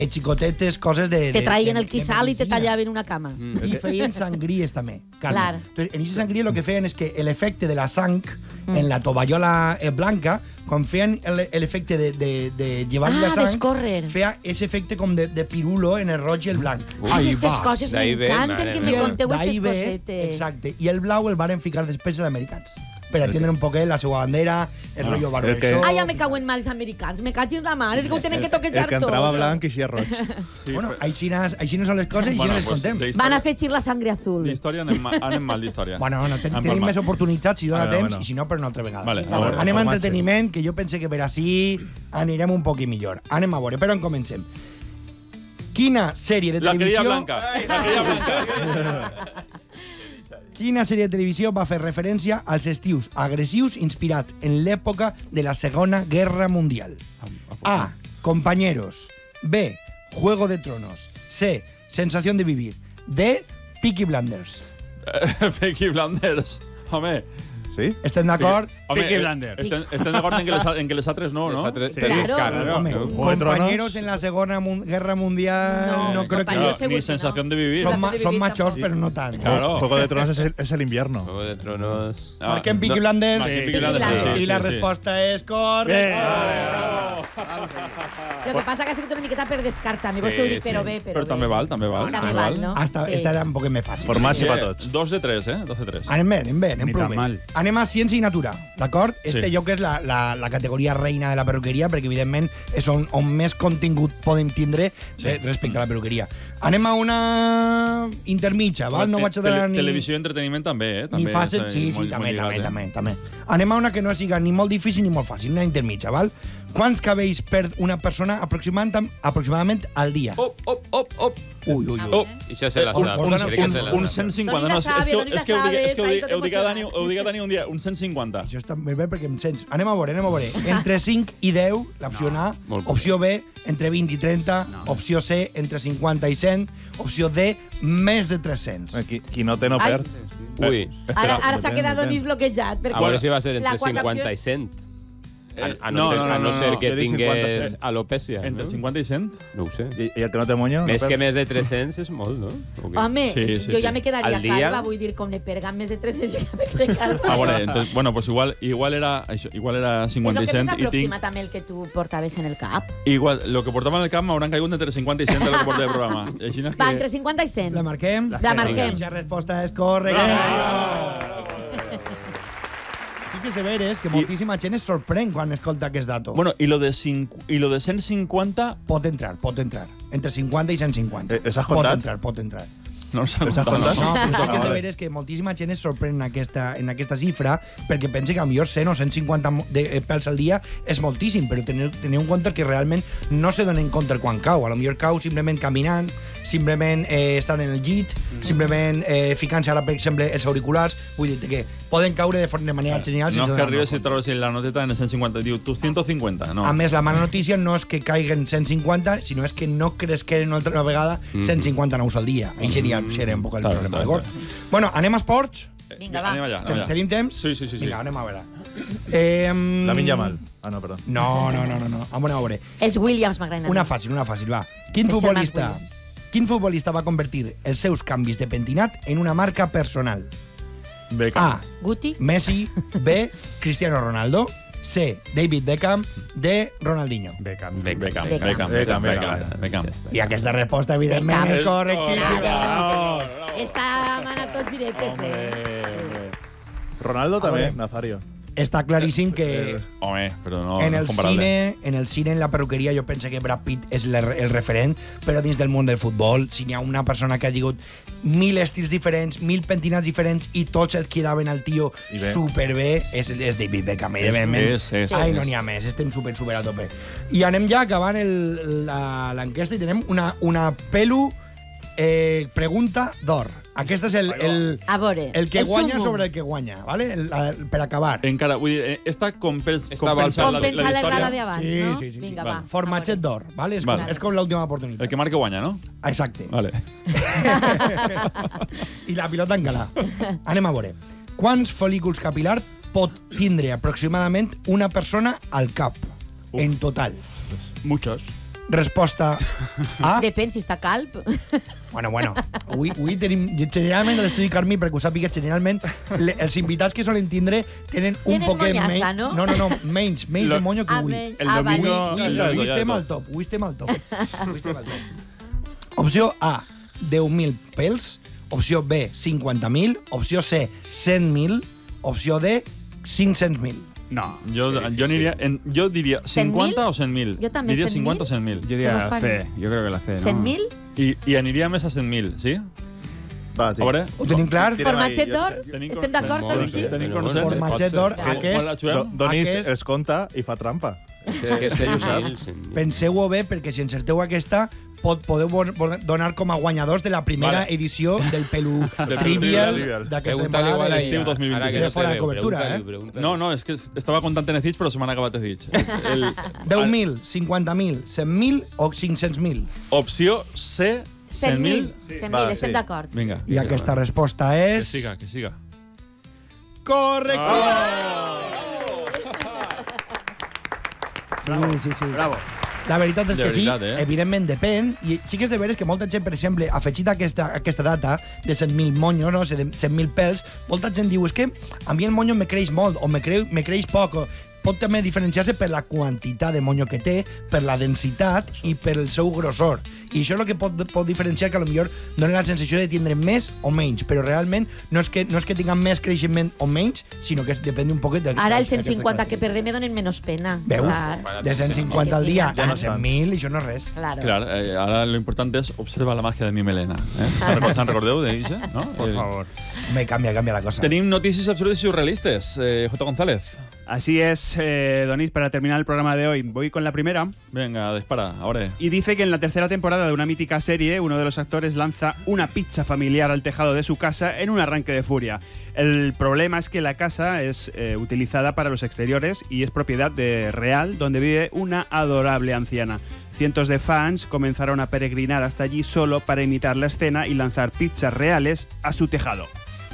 xicotetes coses de... Te traien el quissal i te tallaven una cama. I feien sangries també, carne. Clar. Entonces, en aquesta sangria lo que feien és que l'efecte de la sang en la tovallola blanca, quan feien l'efecte de llevar-li la sang, d'escórrer. feia aquest efecte com de pirulo en el roig i el blanc. Aquestes coses m'encanten, que me conteu aquestes cosetes. Exacte. I el blau el varen ficar després els americans, per atendre un poquet la seva bandera, el rotllo barbershop. Ja me cauen mal els americans, me cagin la mar, és que ho tenen que toquejar tot. El que entrava blanc i eixia roig. Bueno, així no són les coses i així les contem. Van a fer xir la sangre azul. D'història anem mal d'història. Bueno, tenim més oportunitats si dona temps, i si no, per una altra vegada. Anem a entreteniment, que jo pense que per així anirem un poquet millor. Anem a veure, per on comencem? Quina sèrie de televisió... La querella blanca. Quina sèrie de televisió va fer referència als estius agressius inspirat en l'època de la Segona Guerra Mundial? A. Compañeros. B. Juego de Tronos. C. Sensación de vivir. D. Peaky Blinders. Peaky Blinders. Home... Sí? Estem d'acord? Peaky Blinders. Estem d'acord en que les altres no, no? Claro. Compañeros en la Segona Guerra Mundial no creo que... Ni Sensación de vivir. Son machos, pero no tanto. Claro. Juego de Tronos es el invierno. Juego de Tronos... Marquem Peaky Blinders. Sí. I la resposta és correcta. Lo que passa que ha sigut una miqueta per descartar. Me vols dir, però bé, però bé. Però també val, també val. També val, no? Esta era un poquet més fàcil. Formats per tots. 2 de 3, 2 de 3. Anem bé, prou bé. Anem a ciència i natura, d'acord? Este jo que és la categoria reina de la perruqueria, perquè evidentment és on més contingut podem tindre respecte a la perruqueria. Anem a una intermitja, val? No vaig a donar ni... Televisió i entreteniment també, Ni fàcil, sí, també. Anem a una que no siga ni molt difícil ni molt fàcil, una intermitja, val? Quants cabells perd una persona aproximadament al dia? Ui. I ja se la sap. Un 150. És que ho dic a Dani un dia, un 150. Això està bé perquè em sents. Anem a veure. Entre 5 i 10, l'opció A. Opció B, entre 20 i 30. Opció C, entre 50 i 100. Opció D, més de 300. Qui no té no perd. Ui. Ara s'ha quedat Donís bloquejat. A veure si va ser entre 50 i 100. A no ser que tingués alopècia. Entre 50 i 100? No ho sé. I el que no té moño? Més que més de 300 és molt, no? Home, jo ja me quedaria calva, vull dir, com le pergan més de 300, jo ja me quedé calva. A veure, bueno, pues igual era 50 i 100. És el que s'aproxima també el que tu portaves en el cap. Igual, el que portava en el cap m'hauran caigut entre 50 i 100 de lo que portava el programa. Va, entre 50 i 100. La marquem? La marquem. La resposta és correcta. Sí que és de veres que moltíssima gent es sorprèn quan escolta aquest dato. Bueno, i lo de 150... Pot entrar. Entre 50 i 150. Has comptat? Pot entrar. No s'ha comptat. No, però sí que és de veres que moltíssima gent es sorprèn en aquesta xifra perquè pensa que potser 100 o 150 pèls al dia és moltíssim, però teniu en compte que realment no se donen compte quan cau. A lo millor cau simplement caminant, simplement estant en el llit, simplement ficant-se ara, per exemple, els auriculars. Vull dir que poden caure de manera genial. No és que arribes i trobes la noteta en el 150. Diu, tu 150, no. A més, la mala notícia no és que caiguen 150, sinó és que no cresqueren una altra vegada 150 nous al dia. Ahí seria un poc el problema, d'acord? Bueno, anem a esports? Vinga, va. Anem allà. Tenim temps? Sí. Vinga, anem a veure. Lamin Yamal. Ah, no, perdó. No. Anem a veure. Els Williams m'agraden. Una fàcil, va. Quin futbolista va convertir els seus canvis de pentinat en una marca personal? A. Guti. Messi. B. Cristiano Ronaldo. C. David Beckham. D. Ronaldinho. Beckham. I aquesta resposta, evidentment, és correctíssima. Està manat tots directes, Ronaldo també, Nazario. Està claríssim que Home, però no en és el comparable. cine, en la perruqueria, jo penso que Brad Pitt és el referent, però dins del món del futbol, si hi ha una persona que ha tingut 1000 estils diferents, 1000 pentinats diferents i tots els quedaven al tio superbé, és David Beckham, evidentment. Ai, no n'hi ha més, estem super a tope. I anem ja acabant l'enquesta i tenem una pelu pregunta d'or. Aquest és el que guanya sobre el que guanya, ¿vale? Per acabar. Encara, vull dir, està compensant la grada d'abans, no? Sí. Vinga, va. Formatget d'or, ¿vale? És com l'última oportunitat. El que marca guanya, no? Exacte. Vale. I la pilota en galà. Anem a veure. Quants folículs capilars pot tindre aproximadament una persona al cap? En total. Muchos. Resposta A. Depèn si està calp. Bueno. Avui tenim... Generalment, a l'estudi Carmi, perquè ho sàpigues, generalment els invitats que solen tindre tenen un poquet menys... Tenen monyaça, no? No, menys de monyo que avui. El domingo... Avui estem al top. Opció A, 10.000 pels. Opció B, 50.000. Opció C, 100.000. Opció D, 500.000. No. Jo diria 50 o 100.000. Jo també, diria 100.000. 50 o 100.000. Jo diria la C. Jo crec que la C, no? 100.000? I aniria més a 100.000, sí? Va, A veure... Ho tenim clar? Formatget d'or? Estem d'acord tots així? Tenim consens. Formatget d'or, Donis es compta i fa trampa. És que 100.000. Penseu-ho bé, perquè si encerteu aquesta, podeu donar com a guanyadors de la primera edició del Pelu Trivial d'aquesta temporada d'estiu 2020. De fora de cobertura, No, és que estava comptant Tenecich, però se m'han acabat Tenecich. 10.000, 50.000, 100.000 o 500.000? Opció C, 100.000. 100.000, estem d'acord. Vinga. I aquesta resposta és... Que siga. Correcte! Sí. Bravo. La veritat és que sí, veritat, evidentment depèn, i sí que és de veres que molta gent, per exemple, afegit aquesta data de 100.000 monyos, no? 100.000 pèls, molta gent diu, és que a mi el monyo me creix molt, o me creix poc, o pot també diferenciar-se per la quantitat de monyo que té, per la densitat i per el seu grossor. I això és el que pot diferenciar, que potser dona la sensació de tindre més o menys, però realment no és que tinguin més creixement o menys, sinó que depèn un poquet de... Ara els 150 que perdem me donen menys pena. Veus? De 150 al dia a 100.000, això no és res. Clar, ara lo important és observar la màgia de mi melena. Te'n recordeu d'això? No? Por favor. Me cambia la cosa. Tenim notícies absurdes y surrealistes. J. González. Así es, Donis, para terminar el programa de hoy. Voy con la primera. Venga, dispara, ahora. Y dice que en la tercera temporada de una mítica serie, uno de los actores lanza una pizza familiar al tejado de su casa en un arranque de furia. El problema es que la casa es utilizada para los exteriores y es propiedad de real, donde vive una adorable anciana. Cientos de fans comenzaron a peregrinar hasta allí solo para imitar la escena y lanzar pizzas reales a su tejado.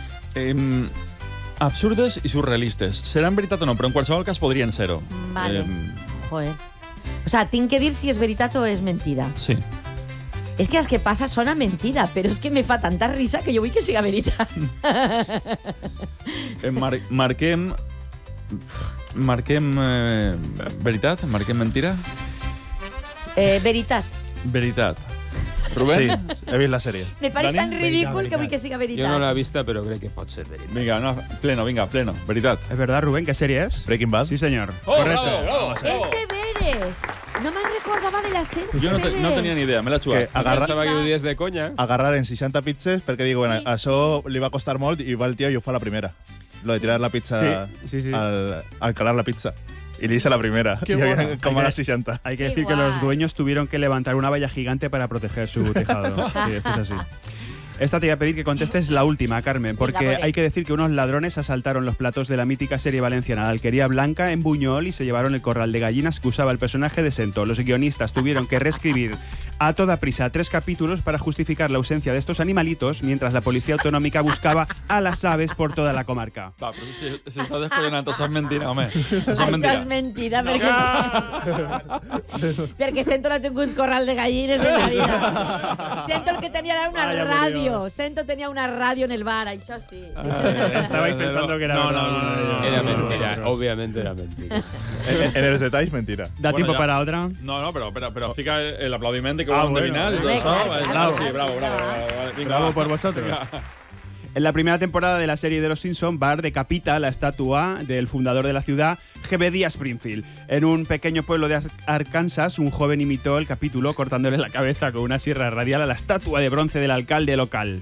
Absurdes i surrealistes. Seran veritat o no, però en qualsevol cas podrien ser-ho. Vale. Joder. O sea, tinc que dir si és veritat o és mentida. Sí. És que els que passa sona mentida, però és que me fa tanta risa que jo vull que siga veritat. Marquem veritat? Marquem mentira? Veritat. Veritat. Rubén? Sí, he vist la sèrie. Me pareix tan ridícul que vull que siga veritat. Jo no l'he vista, però crec que pot ser veritat. Vinga, no, pleno. Veritat. ¿Es verdad, Rubén? ¿Qué serie es? Breaking Bad. Sí, señor. Oh, Correcto. bravo. És de veres. No me'n recordava de la sèrie. Jo no tenia ni idea, me l'ha xugat. Pensava que ho dies de conya. Agarrar en 60 pizzas perquè digo, bueno, això li va costar molt i va el tio i ho fa la primera. Lo de tirar la pizza Sí. al calar la pizza. Y le hice la primera. Qué y bueno. había como a las 60. Hay que Qué decir que guay. los dueños tuvieron que levantar una valla gigante para proteger su tejado. Sí, esto es así. Esta te voy a pedir que contestes la última, Carmen, porque Venga, vale. hay que decir que unos ladrones asaltaron los platos de la mítica serie valenciana La Alquería Blanca en Buñol y se llevaron el corral de gallinas que usaba el personaje de Sento. Los guionistas tuvieron que reescribir a toda prisa 3 capítulos para justificar la ausencia de estos animalitos, mientras la policía autonómica buscaba a las aves por toda la comarca. Va, però si estàs descollonant, això és mentira, home. Això és mentira, perquè Sento no ha tingut corral de gallines en la vida. Sento el que tenia era una ràdio. Sento tenia una ràdio en el bar, això sí. Estabais pensando que era No. Era mentira, obviamente era mentira. En los detalles, mentira. ¿Da Bueno, tiempo ya. para otra? No, però fica el aplaudiment de que ho Ah, han bueno. endevinat i tot Venga, això. bravo. Sí, bravo. Vinga, Bravo va. por vosotros. Vinga. En la primera temporada de la serie de Los Simpson, Bart decapita la estatua del fundador de la ciudad, Jebediah Springfield. En un pequeño pueblo de Arkansas, un joven imitó el capítulo cortándole la cabeza con una sierra radial a la estatua de bronce del alcalde local.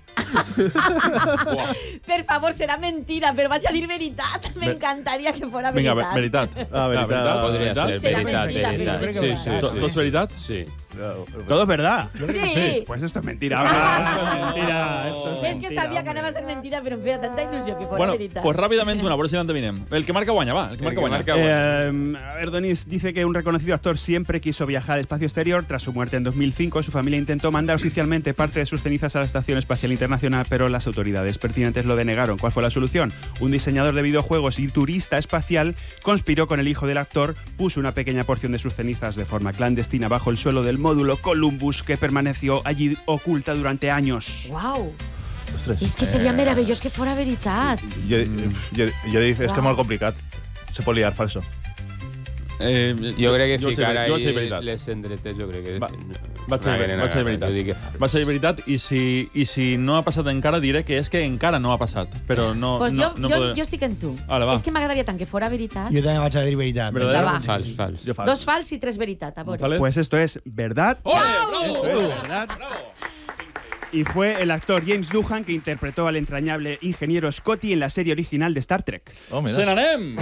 Per favor, serà mentira, però vaig a dir veritat. M'encantaria que fora Vinga, veritat. veritat. Ah, veritat. Podria ser Serà veritat, mentira, veritat. però Sí. Tots veritat? Sí. Todo es verdad. Sí. Pues esto es mentira. Esto es mentira. És que sabia que anava a ser mentira, però em feia tanta il·lusió que fos veritat. Pues rápidamente una, por eso l'endevinem. El que marca guanya, va. El que marca guanya. A ver, Donis dice que un reconocido actor siempre quiso viajar al espacio exterior. Tras su muerte en 2005, su familia intentó mandar oficialmente parte de sus cenizas a la Estación Espacial Internacional, pero las autoridades pertinentes lo denegaron. ¿Cuál fue la solución? Un diseñador de videojuegos y turista espacial conspiró con el hijo del actor, puso una pequeña porción de sus cenizas de forma clandestina bajo el suelo del módulo Columbus, que permaneció allí oculta durante años. Uau! És que seria meravellós que fora veritat. Jo dic, és que molt complicat. Se pot liar, falso. Jo crec que ficar ahí les endretes, jo crec que... Vaig a dir veritat. Vaig a dir veritat i si no ha passat encara diré que és que encara no ha passat. Però no... Pues jo estic en tu. És que m'agradaria tant que fora veritat. Jo també vaig a dir veritat. Fals. 2 fals i 3 veritat. A veure. Pues esto es verdad. ¿Verdad? Y fue el actor James Doohan que interpretó al entrañable ingeniero Scotty en la serie original de Star Trek. ¡Se n'anem!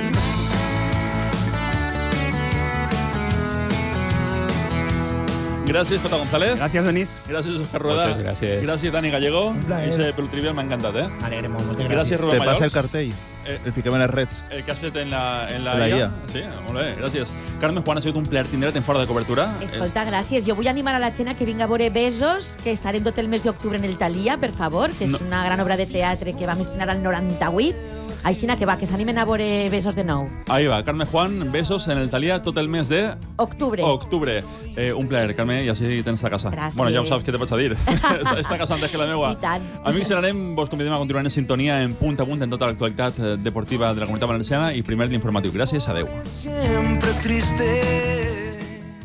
Gràcies, Jota González. Gracias, Donis. Gràcies, Oscar Rueda. Moltes gràcies. Gràcies, Dani Gallego. Ese pel-trivial m'ha encantat, eh? M'alegre molt, moltes gràcies. Gràcies, Rubén Te passa el Mallocs. cartell. El fiquem en les reds. Que has fet en la IA. IA. Sí, molt bé, gràcies. Carme Juan, ha sigut un plaer tindre't en fora de cobertura. Escolta, gràcies. Jo vull animar a la gent a que vinga a veure Besos, que estarem tot el mes d'octubre en el Thalia, per favor, que és una gran obra de teatre que vam estrenar al 98. Aixina que va, que s'animen a veure Besos de nou. Ahí va, Carme Juan, Besos en el Thalia tot el mes de... Octubre. Un plaer, Carme, i així tens a casa. Gràcies. Bueno, ja ho saps què te vaig a dir. Esta casa antes que la meua. I tant. Amics, n'anem, vos convidem a continuar en sintonia en punt a punt en tota l'actualitat deportiva de la Comunitat Valenciana i primer l'informatiu. Gràcies, adeu. Siempre triste.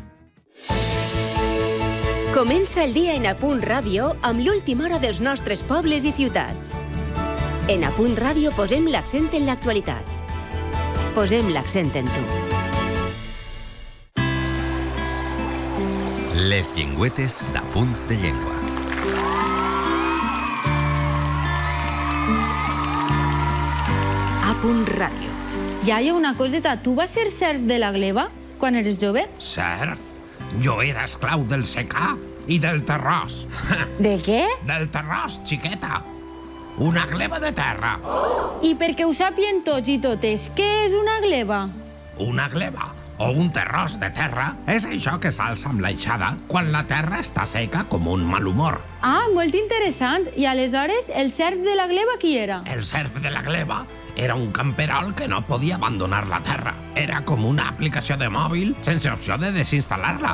Comença el dia en A Punt Ràdio amb l'última hora dels nostres pobles i ciutats. En A Punt Ràdio posem l'accent en l'actualitat. Posem l'accent en tu. Les llengüetes d'Apunts de Llengua. A Punt Ràdio. Iaio, una coseta, tu vas ser serf de la gleba quan eres jove? Serf? Jo era esclau del secà i del terròs. De què? Del terròs, xiqueta. Una gleba de terra. I perquè ho sàpien tots i totes, què és una gleba? Una gleba o un terròs de terra és això que s'alça amb l'aixada quan la terra està seca com un mal humor. Ah, molt interessant. I aleshores, el serf de la gleba qui era? El serf de la gleba era un camperol que no podia abandonar la terra. Era com una aplicació de mòbil sense opció de desinstal·lar-la.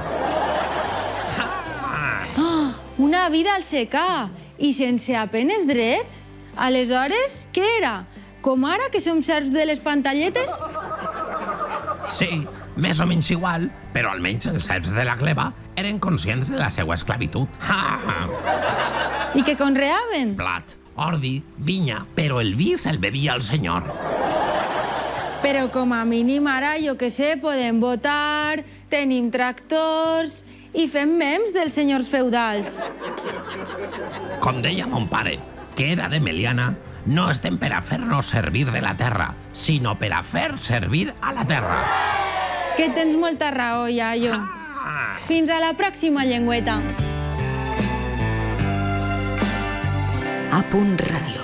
Ah, una vida al secà i sense apenes drets? Aleshores, què era? Com ara, que som serfs de les pantalletes? Sí, més o menys igual, però almenys els serfs de la gleba eren conscients de la seva esclavitud. I què conreaven? Blat, ordi, vinya, però el vi se'l bevia el senyor. Però com a mínim ara, jo que sé, podem votar, tenim tractors i fem mems dels senyors feudals. Com deia mon pare, que era de Meliana, no estem per a fer-nos servir de la terra, sinó per a fer servir a la terra. Que tens molta raó, iaio. Fins a la pròxima llengüeta. A Punt Ràdio.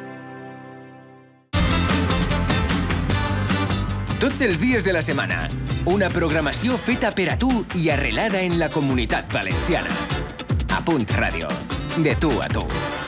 Tots els dies de la setmana, una programació feta per a tu i arrelada en la Comunitat Valenciana. A Punt Ràdio, de tu a tu.